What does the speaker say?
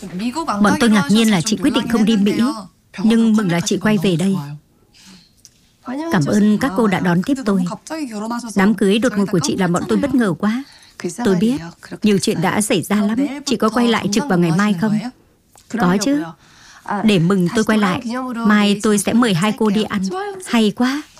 Bọn tôi ngạc nhiên là chị quyết định không đi Mỹ, nhưng mừng là chị quay về đây. Cảm ơn các cô đã đón tiếp tôi. Đám cưới đột ngột của chị làm bọn tôi bất ngờ quá. Tôi biết, nhiều chuyện đã xảy ra lắm. Chị có quay lại trực vào ngày mai không? Có chứ. Để mừng tôi quay lại, mai tôi sẽ mời hai cô đi ăn. Hay quá.